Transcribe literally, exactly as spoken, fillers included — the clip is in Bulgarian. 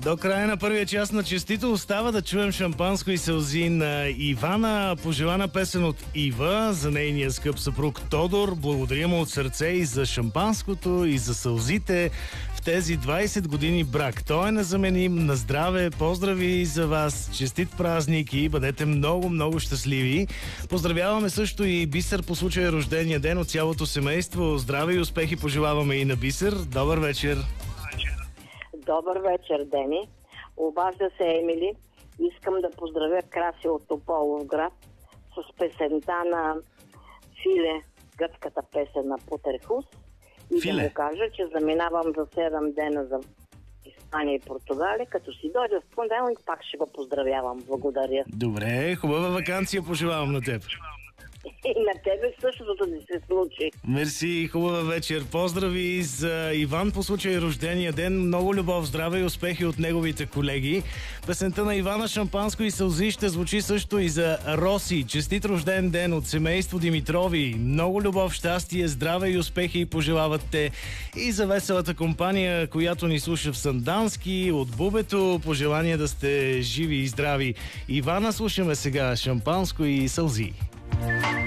До края на първия час на Честито остава да чуем шампанско и сълзи на Ивана. Пожелана песен от Ива за нейния скъп съпруг Тодор. Благодаря му от сърце и за шампанското, и за сълзите в тези двайсет години брак. Той е незаменим. На здраве, поздрави за вас, честит празник и бъдете много, много щастливи. Поздравяваме също и Бисер по случая рождения ден от цялото семейство. Здраве и успехи пожелаваме и на Бисер. Добър вечер! Добър вечер, Дени. Обажда се Емили. Искам да поздравя Краси от Тополовград с песента на Филе, гръцката песен на Путерхус. И Филе. Да му кажа, че заминавам за седем дена за Испания и Португалия. Като си дойда в понеделник, пак ще го поздравявам. Благодаря. Добре, хубава ваканция пожелавам на теб. И на тебе същото да се случи. Мерси, хубава вечер. Поздрави за Иван по случай рождения ден. Много любов, здраве и успехи от неговите колеги. Песента на Ивана Шампанско и сълзи ще звучи също и за Роси. Честит рожден ден от семейство Димитрови. Много любов, щастие, здраве и успехи пожелават те. И за веселата компания, която ни слуша в Сандански, от Бубето. Пожелание да сте живи и здрави. Ивана слушаме сега Шампанско и сълзи.